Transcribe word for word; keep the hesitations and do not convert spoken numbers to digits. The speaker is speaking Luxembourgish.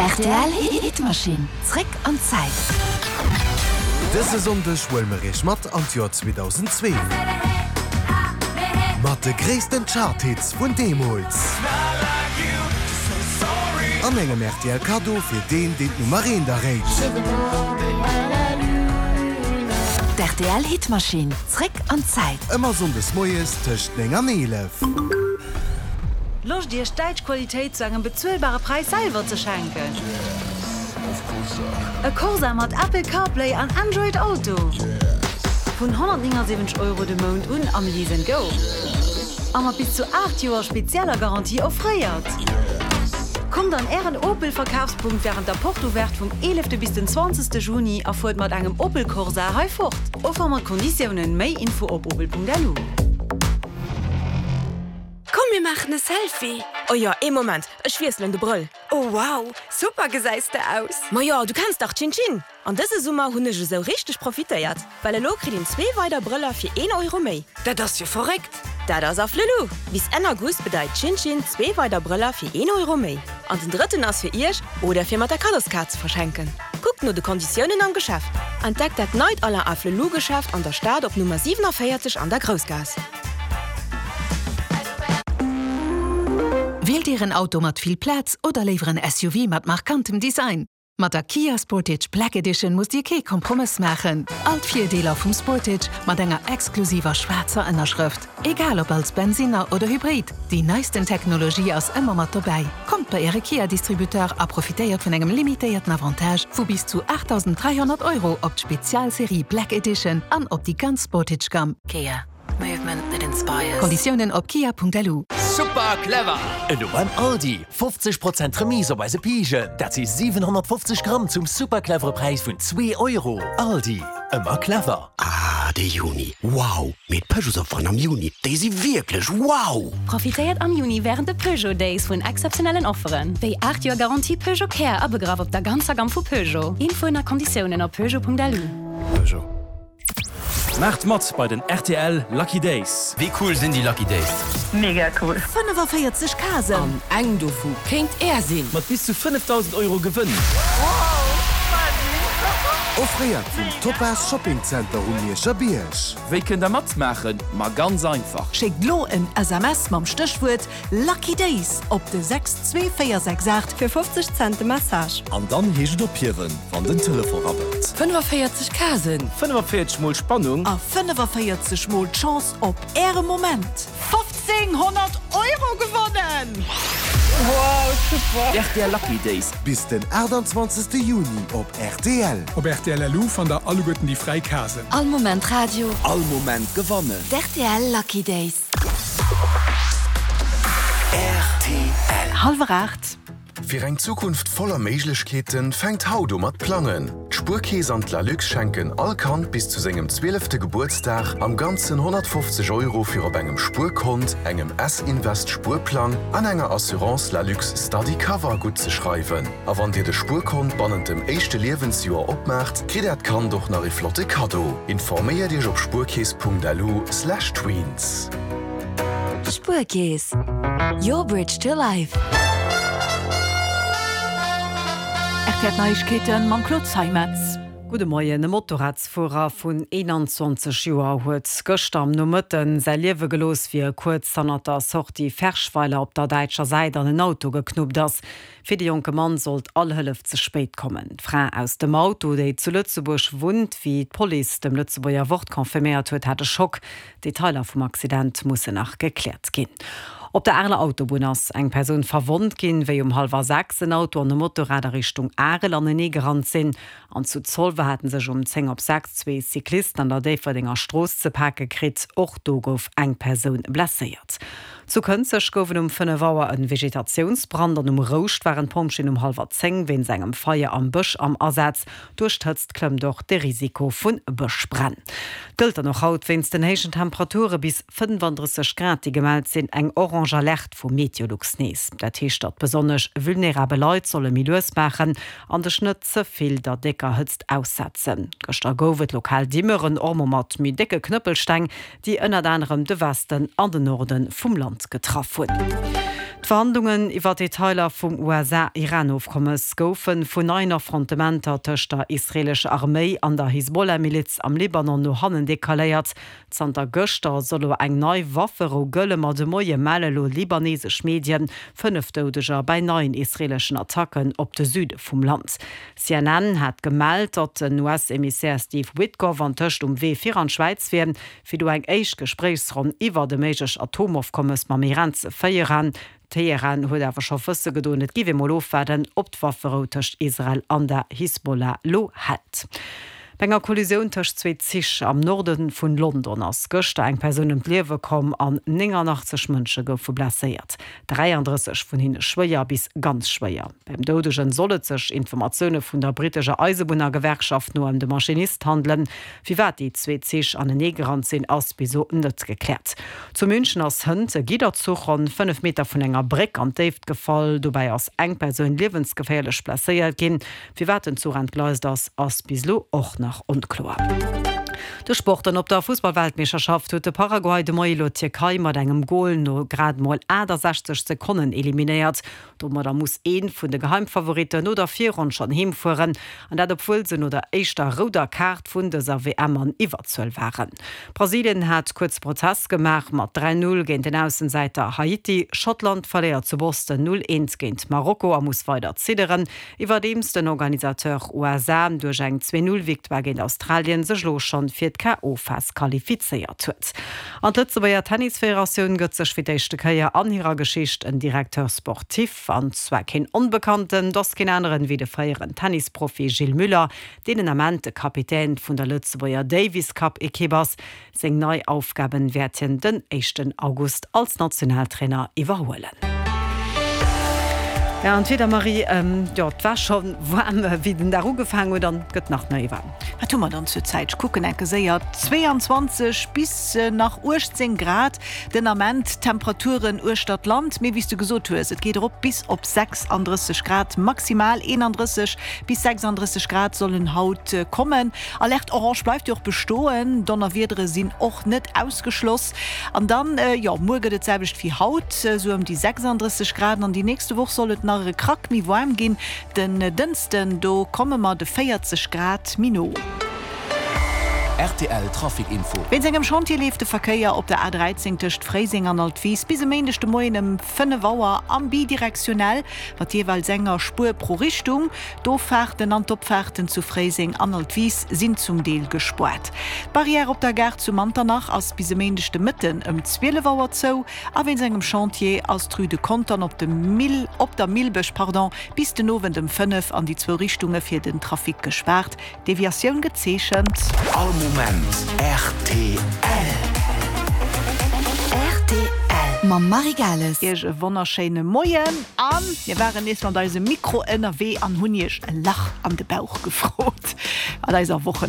R T L Hitmaschine. Zrick an Zeit. Dëse sondech wëllmerich mat an Joer zweitausendzwei. Mat de gréessten Charthits vun Demols. An engem R T L Kado fir den den Nummer da réit. R T L Hitmaschine. Zrick an Zeit. Immer sondes Moies tëcht enger Neelef. Loch Dir Steitqualitéit zu engem bezuelbare Preis selber zu schenken. E Corsa mat Apple CarPlay an Android Auto. Vun hundertneunundsiebzig Euro de Mount un am Leasing Go. Ammer bis zu acht Joer spezieller Garantie offréiert. Kommt an Ehren Opel Verkaufspunkt während der Portowert vom elften bis den zwanzigsten Juni erfolgt mat engem Opel Corsa Heifort. Offer mat Konditionen méi Info op opel punkt l u. Komm, wir machen ein Selfie. Oh ja, im Moment, ich schwießle de Brüll. Oh wow, super geseiste aus. Ma ja, du kannst doch Chin Chin. An diese Summe habe ich so richtig profitiert. Weil er lo kriegt zwei weiter Brüller für ein Euro mehr. Das ist ja verrückt. Das ist auf Lulu. Bis Ende August bedeutet Chin Chin zwei weiter Brüller für ein Euro mehr. Und den dritten ist für ihr oder für mit der Kadoskarte zu verschenken. Guckt nur die Konditionen am Geschäft. Entdeckt das neue aller auf Lulu Geschäft an der Stadt auf Nummer siebenundvierzig an der Großgasse. Wählt Ihren Auto mit viel Platz oder leveren S U V mit markantem Design. Mit der Kia Sportage Black Edition muss dir kein Kompromiss machen. Alt vier Dealer vom Sportage mit einer exklusiver schwarzer Innerschrift. Egal ob als Benziner oder Hybrid, die neuesten Technologie ist immer mit dabei. Kommt bei Ihrem Kia-Distributeur und profitiert von einem limitierten Avantage von bis zu achttausenddreihundert Euro auf die Spezialserie Black Edition und auf die ganz Sportage Gam. Kia. Movement that inspires. Konditionen op kia punkt l u. Super clever! Und du beim Aldi fünfzig Prozent Remise bei se Pigen. Das ist siebenhundertfünfzig Gramm zum super cleveren Preis von zwei Euro. Aldi, immer clever. Ah, der Juni. Wow, mit Peugeot von am Juni. Die sind wirklich wow. Profitiert am Juni während der Peugeot Days von exceptionellen Offeren. Wie acht Jahre Garantie Peugeot Care abgegraben auf der ganzen Gamme von Peugeot. Info in der Konditionen auf peugeot punkt l u. Peugeot. Macht Mod bei den R T L Lucky Days. Wie cool sind die Lucky Days? Mega cool. fünfundvierzig Kasen. Am eng dofu kennt er sinn. Mit bis zu fünftausend Euro Gewinn. Offriert vum Topaz Shopping Center um mir Schabiersch. Wie könnt ihr Mod machen? Mal ganz einfach. Schickt lo ein S M S mit dem Stichwort Lucky Days auf die sechs zwei vier sechs acht Für fünfzig Cent Massage. Und dann hast du Pieren von den Telefon arbeitet. fünfundvierzig Kasen. fünfundvierzig Mal Spannung. a fünfundvierzig Mal Chance op Ehre Moment. fünfzehnhundert Euro gewonnen! Wow, super. R T L Lucky Days. Bis den einundzwanzigsten Juni op R T L. Op R T L L U van der alle Götten die Freikasen. All Moment Radio. All Moment gewonnen. R T L Lucky Days. R T L. Halber acht. Für eine Zukunft voller Möglichkeiten fängt Haudo mit Planen. Die Spurkäse und La Lux schenken allkant bis zu seinem zwölften Geburtstag am ganzen hundertfünfzig Euro für auf einem Spurkont, einem S-Invest Spurplan, an einer Assurance La Lux Study Cover gut zu schreiben. Aber wenn dir der Spurkont binnen dem ersten Lebensjahr abmacht, kriegt er kann doch noch ein flotte Kado. Informier dich auf spurkäse punkt l u slash tweens. Spurkäse. Your bridge to life. Erklärt Neuigkeiten mit Claude Seimetz. Gute Morgen, der Motorradsfahrer von einundzwanzig Jahren hat gestern am Nummern sein Leben gelost, wie kurz nach der Sortie Ferschweiler auf der deutschen Seite an ein Auto geknüpft ist. Für den jungen Mann sollte alle Hilfe zu spät kommen. Die Frau aus dem Auto, die zu Lützeburg wohnt, wie die Polizei dem Lützeburger Wort konfirmiert hat, hatte Schock. Die Teile vom Accident müssen noch geklärt gehen. Op der Erle Autobahn ist eng Person verwundt gin, wéi um halber sechs ein Auto an der Motorräder Richtung Arel an den gerannt sinn. An zu Zollwe hatten sech um zehn op sechs zwei Cyklisten an der Deferdinger Stroos ze packen krit, och do gouf eng Person blessiert. Zu Künzech goufen um fünf Uhr ein Vegetationsbrand an um Roust waren Pomschen um halber zehn, wenn segem Feier am Busch am Ersatz durchstützt klemm doch de Risiko vun Buschbrenn. Gilt er noch haut, wenns den heischen Temperaturen bis fünfunddreißig Grad die gemeldet sind, eng Orange Alert vu Meteorlux nees. Der Teestadt besonders vulnerable Leute solle Milieus machen, an der Schnitze viel der Decker hützt aussetzen. Gestern gowet lokal dimmeren Ormo mat mi dicke Knüppelstein, die ënner anderem de Westen an den Norden vom Land Land getroffen. Die Verhandlungen iwwer Detailer vum U S A-Iran-Aufkommes goufen vun einer Frontementer tëcht der israelsche Armee an der Hisbollah-Miliz am Libanon no hannen dekaléiert. Zter Göster solo eng neu Waffe o gëlle mat de moie Melelo libanesesch Medien fünf Todeger bei neun israelischen Attacken op de Süde vum Land. C N N hat gemeldt, dat den U S-Emissär Steve Witkoff an Tëcht um W vier an Schweiz werden, fir du eng eich Gesprächsron iwwer de méigch Atomaufkommes mam Iran ze féieren. Teheran huet awer scho fësse gedonet giwe Molof werden op d'Wafferotecht Israel an der Hisbollah lo het. Benger Kollision tëcht zwee Zich am Norden vun London ass Gëchte eng Personen Liewe kom an neunundachtzig Mënsche goufe blesséiert. dreiunddreißig vun hinne schwéier bis ganz schwéier. Beim dodegen sollet sech Informationoune vun der britesche Eisebunner Gewerkschaft no am de Maschinist handeln, wie wat die zwee Zich an den Negerrand sinn ass bis so ënnet geklärt. Zu München ass hënnt e Giderzug an fünf Meter vun enger Brick an Deft gefall, dobei ass eng Persoun liewensgeféierlech blesséiert ginn, wie wat den Zurand gleist ass ass bislo och nach unklar. De Sporten op der Fußballweltmeisterschaft huet de Paraguay de Moilo Türkei mat engem Goal no grad mal sechzig Sekunden eliminiert. Dommer da muss een vun de Geheimfavoriten no der vier Rund schon hemfuhren, an dat opfuel se no der eischter roter Kart vun deser W M an iwwerzuuel waren. Brasilien hat kurz Protest gemacht mat drei null géint den Aussenseiter Haiti. Schottland verleiert zu Boston null eins géint Marokko a muss weiter zederen. Iwer dems den Organisateur U S A duch eng zwei null Viktoire géint Australien sech lo schon fir K O fast qualifiziert huet. An Lützeburger Tennisföderation gëtt sech fir d'échte Käier an ihrer Geschicht en Direkteur sportiv an zwar kein Unbekannten, das kein anderen wie de feieren Tennisprofi Gilles Müller, den amment de Kapitän vun der Lützeburger Davis Cup Ekebers seg neu Aufgaben werden den echten August als Nationaltrainer iwwerhoelen. Ja, und wieder Marie, ähm, ja, war schon warm, wie den da gefangen und dann geht nach neu warm. Was tun wir dann zur Zeit? Gucken, ich sehe zweiundzwanzig bis äh, nach achtzehn Grad. Den Moment Temperaturen Urstadt Land. Mir wie du gesagt hast, es geht auch bis auf sechsunddreißig Grad, maximal einunddreißig bis sechsunddreißig Grad sollen Haut äh, kommen. Alert Orange bleibt auch bestehen. Donnerwiedere sind auch nicht ausgeschlossen. Und dann, äh, ja, morgen das selbst wie Haut, äh, so um die sechsunddreißig Grad. Und die nächste Woche soll es nach Krack mi warm gin, den dünsten do komme mat de vierzig Grad Mino. R T L Trafikinfo. Wenn engem Chantier lief de Verkeier op der A dreizehn tcht Freising an Altwies bis em meendeste Moinem fënne Wauer am bidirektionell, wat jeweils Sänger Spur pro Richtung, do Fahrten an Topfahrten zu Freising an Altwies sind zum Deel gesport. Barriere op der Gare zu Manternach ass bis em meendeste Mitten em Zwiele Wauer zou, a wenn engem Chantier aus Trüde Kontern op dem Mil op der Milbech pardon bis den Nowen dem fünf an die zwei Richtungen fir den Trafik gesperrt. Deviation gezeschend. Moment R T L R T L Ma Marigales Ege wonnerscheine Moien an Je waren es an deise Mikro N R W an hunniech en Lach an de Bauch gefrot. A deiser Wochen